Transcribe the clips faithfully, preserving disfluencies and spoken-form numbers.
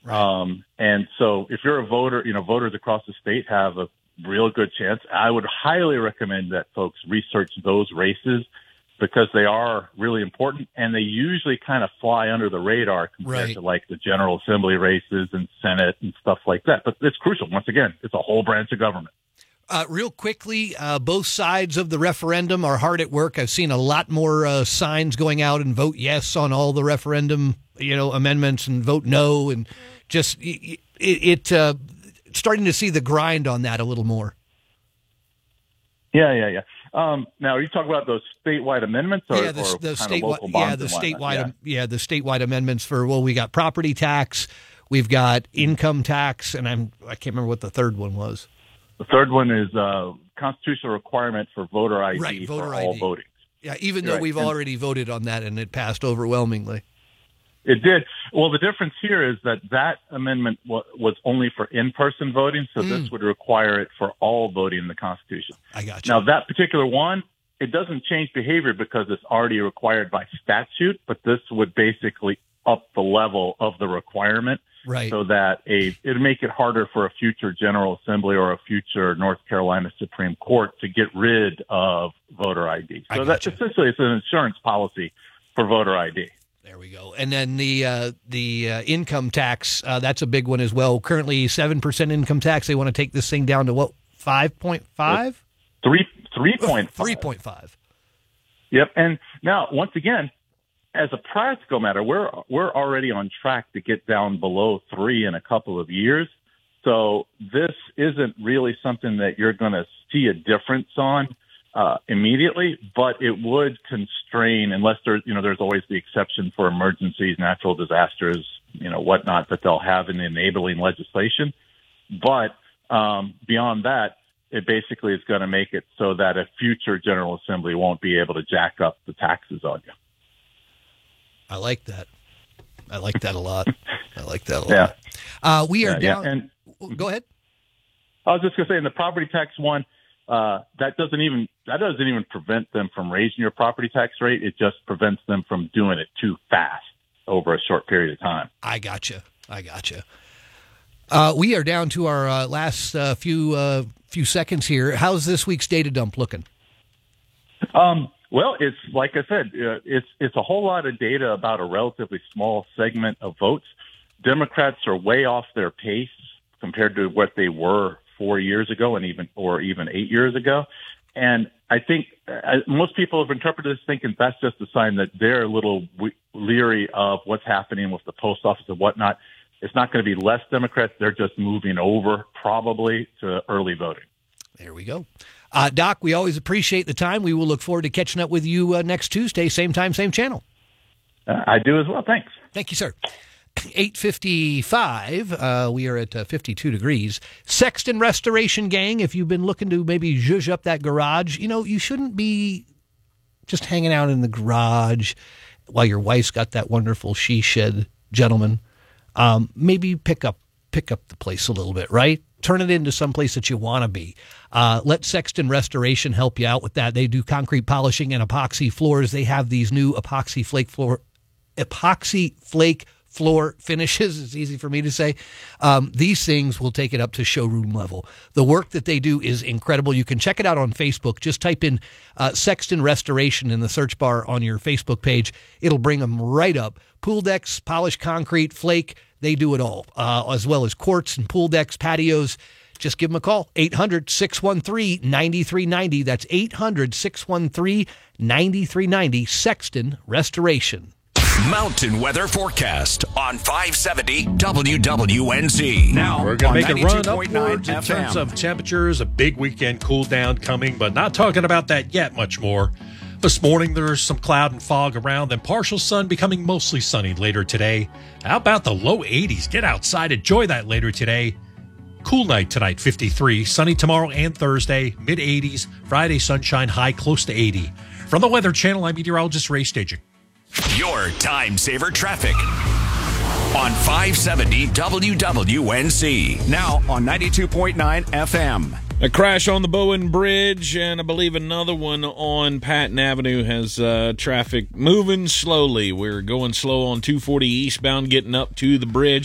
Right. Um, and so if you're a voter, you know, voters across the state have a real good chance. I would highly recommend that folks research those races because they are really important, and they usually kind of fly under the radar compared Right. to like the General Assembly races and Senate and stuff like that. But it's crucial. Once again, it's a whole branch of government. Uh, real quickly, uh, both sides of the referendum are hard at work. I've seen a lot more uh, signs going out and vote yes on all the referendum, you know, amendments and vote no, and just it, it uh, starting to see the grind on that a little more. Yeah, yeah, yeah. Um, now, are you talking about those statewide amendments or, yeah, the, or the kind of local statewide, bonds yeah, the and whatnot? statewide, Yeah. yeah, the statewide amendments for well, we got property tax, we've got income tax, and I'm I can't remember what the third one was. The third one is uh, constitutional requirement for voter I D Right, voter for I D. all voting. Yeah, even though Right. we've And- already voted on that and it passed overwhelmingly. It did. Well, the difference here is that that amendment wa- was only for in-person voting, so Mm. this would require it for all voting in the Constitution. I got you. Now, that particular one, it doesn't change behavior because it's already required by statute, but this would basically up the level of the requirement Right. so that a it would make it harder for a future General Assembly or a future North Carolina Supreme Court to get rid of voter I D. I So that gotcha. essentially it's an insurance policy for voter I D. There we go. And then the uh, the uh, income tax, uh, that's a big one as well. Currently seven percent income tax. They want to take this thing down to what, five point five? Three three point five. three point five. Yep. And now, once again, as a practical matter, we're we're already on track to get down below three in a couple of years. So this isn't really something that you're going to see a difference on uh, immediately, but it would constrain, unless there's, you know, there's always the exception for emergencies, natural disasters, you know, whatnot that they'll have in the enabling legislation. But um, beyond that, it basically is going to make it so that a future General Assembly won't be able to jack up the taxes on you. I like that. I like that a lot. I like that a lot. Yeah. Uh, we are Yeah, down. yeah. And Go ahead. I was just going to say, in the property tax one, uh, that doesn't even that doesn't even prevent them from raising your property tax rate. It just prevents them from doing it too fast over a short period of time. I gotcha. I gotcha. Uh, we are down to our uh, last uh, few uh, few seconds here. How's this week's data dump looking? Um, well, it's like I said, uh, it's it's a whole lot of data about a relatively small segment of votes. Democrats are way off their pace compared to what they were four years ago, and even or even eight years ago. And I think uh, most people have interpreted this thinking that's just a sign that they're a little we- leery of what's happening with the post office and whatnot. It's not going to be less Democrats. They're just moving over probably to early voting. There we go. Uh, Doc, we always appreciate the time. We will look forward to catching up with you uh, next Tuesday, same time, same channel. Uh, I do as well. Thanks. Thank you, sir. eight fifty-five. Uh, we are at uh, fifty-two degrees. Sexton Restoration Gang, if you've been looking to maybe zhuzh up that garage, you know, you shouldn't be just hanging out in the garage while your wife's got that wonderful she shed, gentlemen. Um, maybe pick up pick up the place a little bit, right? Turn it into some place that you want to be. Uh, let Sexton Restoration help you out with that. They do concrete polishing and epoxy floors. They have these new epoxy flake floor, epoxy flake floor finishes. It's easy for me to say. Um, these things will take it up to showroom level. The work that they do is incredible. You can check it out on Facebook. Just type in uh, Sexton Restoration in the search bar on your Facebook page. It'll bring them right up. Pool decks, polished concrete, flake, they do it all, uh, as well as courts and pool decks, patios. Just give them a call, eight hundred, six one three, nine three nine zero. That's eight hundred, six one three, nine three nine zero, Sexton Restoration. Mountain weather forecast on five seventy W W N Z. Now, we're going to make a run ninety-two point nine upwards in F terms M. of temperatures, a big weekend cool down coming, but not talking about that yet much more. This morning, there's some cloud and fog around, then partial sun becoming mostly sunny later today. How about the low eighties? Get outside, enjoy that later today. Cool night tonight, fifty-three. Sunny tomorrow and Thursday, mid eighties. Friday, sunshine, high close to eighty. From the Weather Channel, I'm meteorologist Ray Staging. Your time saver traffic on five seventy W W N Z. Now on ninety-two point nine F M. A crash on the Bowen Bridge, and I believe another one on Patton Avenue has uh, traffic moving slowly. We're going slow on two forty eastbound, getting up to the bridge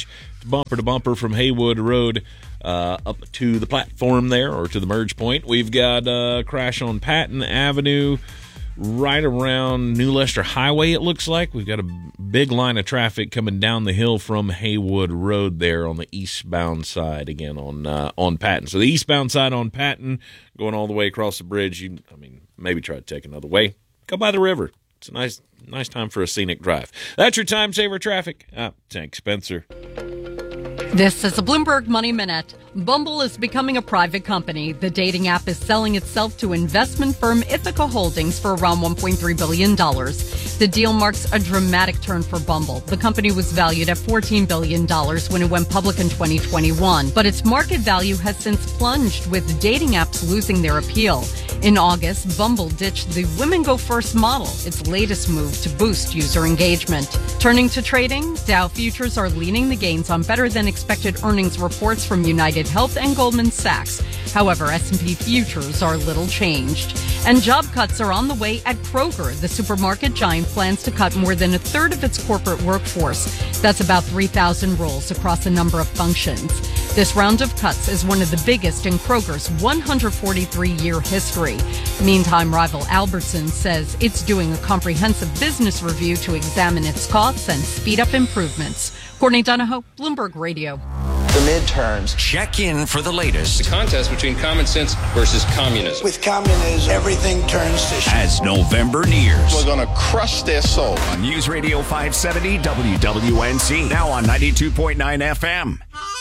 almost bumper to bumper from Haywood Road uh, up to the platform there, or to the merge point. We've got a crash on Patton Avenue right around New Leicester Highway, it looks like. We've got a big line of traffic coming down the hill from Haywood Road there on the eastbound side, again, on uh, on Patton. So the eastbound side on Patton, going all the way across the bridge. You, I mean, maybe try to take another way. Go by the river. It's a nice nice time for a scenic drive. That's your Time Saver Traffic. Ah, Tank Spencer. This is a Bloomberg Money Minute. Bumble is becoming a private company. The dating app is selling itself to investment firm Ithaca Holdings for around one point three billion dollars. The deal marks a dramatic turn for Bumble. The company was valued at fourteen billion dollars when it went public in twenty twenty-one, but its market value has since plunged, with dating apps losing their appeal. In August, Bumble ditched the Women Go First model, its latest move to boost user engagement. Turning to trading, Dow futures are leading the gains on better than expected earnings reports from United Health and Goldman Sachs. However, S and P futures are little changed. And job cuts are on the way at Kroger. The supermarket giant plans to cut more than a third of its corporate workforce. That's about three thousand roles across a number of functions. This round of cuts is one of the biggest in Kroger's one hundred forty-three year history. Meantime, rival Albertsons says it's doing a comprehensive business review to examine its costs and speed up improvements. Courtney Donahoe, Bloomberg Radio. The midterms. Check in for the latest. The contest between common sense versus communism. With communism, everything turns to shit. As November nears. We're going to crush their soul. On News Radio five seventy W W N C. Now on ninety-two point nine F M.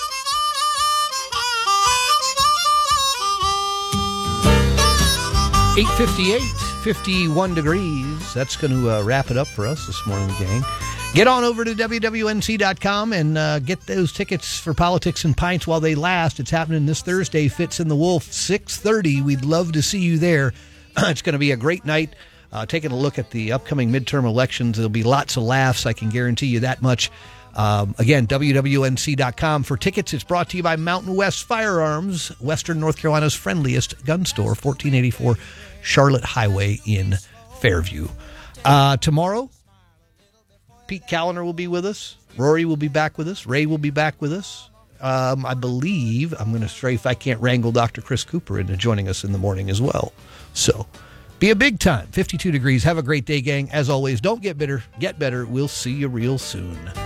eight fifty-eight, fifty-one degrees. That's going to uh, wrap it up for us this morning, gang. Get on over to W W N C dot com and uh, get those tickets for Politics and Pints while they last. It's happening this Thursday, Fitz and the Wolf, six thirty. We'd love to see you there. It's going to be a great night. Uh, taking a look at the upcoming midterm elections, there'll be lots of laughs. I can guarantee you that much. Um, again, W W N C dot com for tickets. It's brought to you by Mountain West Firearms, Western North Carolina's friendliest gun store, fourteen eighty-four Charlotte Highway in Fairview. Uh, tomorrow, Pete Callender will be with us. Rory will be back with us. Ray will be back with us. Um, I believe I'm going to stray if I can't wrangle Doctor Chris Cooper into joining us in the morning as well. So be a big time. fifty-two degrees. Have a great day, gang. As always, don't get bitter. Get better. We'll see you real soon.